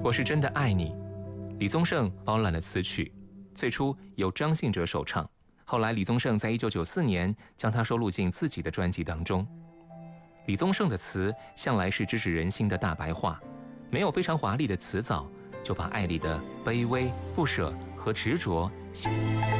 我是真的爱你，李宗盛包揽了词曲，最初由张信哲首唱，后来李宗盛在1994年将它收录进自己的专辑当中。李宗盛的词向来是直指人心的大白话，没有非常华丽的词藻，就把爱里的卑微、不舍和执着